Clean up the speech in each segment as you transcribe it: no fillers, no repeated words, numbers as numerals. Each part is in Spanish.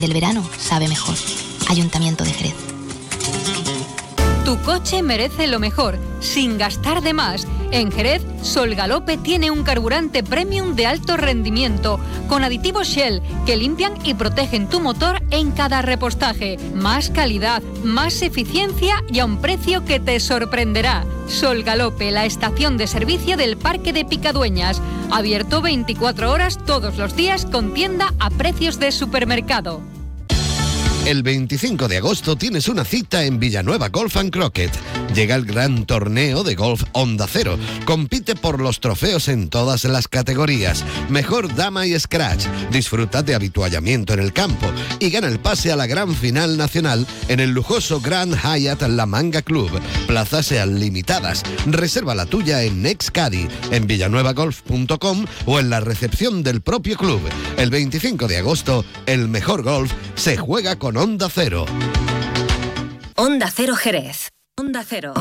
Del verano sabe mejor. Ayuntamiento de Jerez. Tu coche merece lo mejor, sin gastar de más. En Jerez, Sol Galope tiene un carburante premium de alto rendimiento, con aditivos Shell que limpian y protegen tu motor en cada repostaje. Más calidad, más eficiencia y a un precio que te sorprenderá. Sol Galope, la estación de servicio del Parque de Picadueñas. Abierto 24 horas todos los días con tienda a precios de supermercado. El 25 de agosto tienes una cita en Villanueva Golf & Croquet. Llega el gran torneo de golf Onda Cero. Compite por los trofeos en todas las categorías. Mejor dama y scratch. Disfruta de habituallamiento en el campo y gana el pase a la gran final nacional en el lujoso Grand Hyatt La Manga Club. Plazas sean limitadas. Reserva la tuya en Nextcadi, en villanuevagolf.com o en la recepción del propio club. El 25 de agosto, el mejor golf se juega con Onda Cero. Onda Cero Jerez. Onda Cero.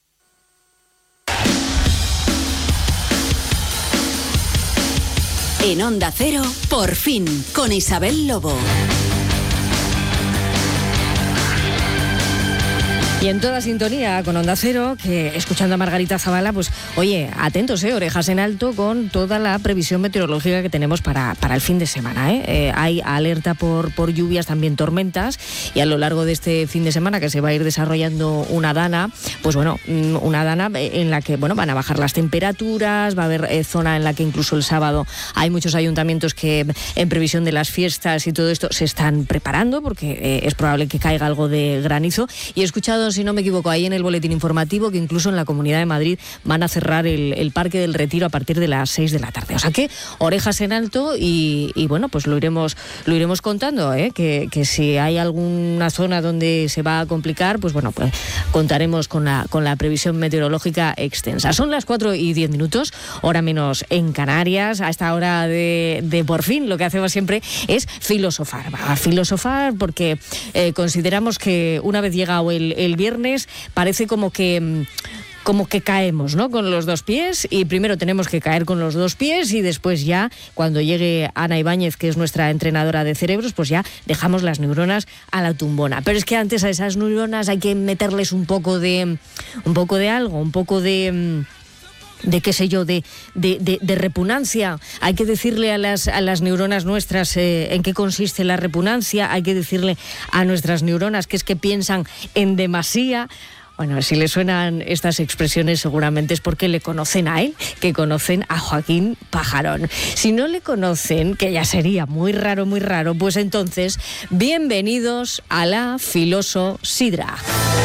En Onda Cero, por fin, con Isabel Lobo. Y en toda sintonía con Onda Cero, que escuchando a Margarita Zavala, pues oye, atentos, orejas en alto con toda la previsión meteorológica que tenemos para el fin de semana. Hay alerta por lluvias, también tormentas, y a lo largo de este fin de semana que se va a ir desarrollando una dana, pues bueno, una dana en la que van a bajar las temperaturas, va a haber zona en la que incluso el sábado hay muchos ayuntamientos que en previsión de las fiestas y todo esto se están preparando porque es probable que caiga algo de granizo. Y he escuchado, si no me equivoco, ahí en el boletín informativo que incluso en la Comunidad de Madrid van a cerrar el Parque del Retiro a partir de las 6 de la tarde. O sea que orejas en alto y bueno, pues lo iremos contando, que si hay alguna zona donde se va a complicar, pues bueno, pues contaremos con la previsión meteorológica extensa. Son las 4:10, hora menos en Canarias. A esta hora de por fin lo que hacemos siempre es filosofar. Va a filosofar porque consideramos que una vez llegado el viernes parece como que caemos, ¿no? Con los dos pies, y primero tenemos que caer con los dos pies y después ya, cuando llegue Ana Ibáñez, que es nuestra entrenadora de cerebros, pues ya dejamos las neuronas a la tumbona. Pero es que antes a esas neuronas hay que meterles un poco de algo, un poco de qué sé yo, de repugnancia. Hay que decirle a las neuronas nuestras en qué consiste la repugnancia. Hay que decirle a nuestras neuronas que es que piensan en demasía. Bueno, si le suenan estas expresiones seguramente es porque le conocen a él, que conocen a Joaquín Pajarón. Si no le conocen, que ya sería muy raro, pues entonces, bienvenidos a la Filososidra.